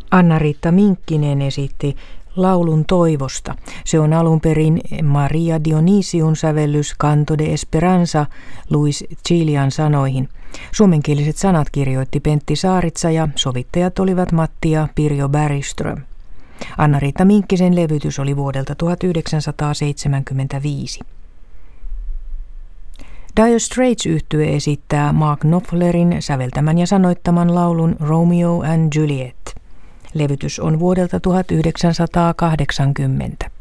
Anna-Riitta Minkkinen esitti laulun Toivosta. Se on alun perin Maria Dionysiun sävellys Canto de Esperanza Luis Chilian sanoihin. Suomenkieliset sanat kirjoitti Pentti Saaritsa ja sovittajat olivat Matti ja Pirjo Bergström. Anna-Riitta Minkkisen levytys oli vuodelta 1975. Dire Straits-yhtye esittää Mark Knopflerin säveltämän ja sanoittaman laulun Romeo and Juliet. Levytys on vuodelta 1980.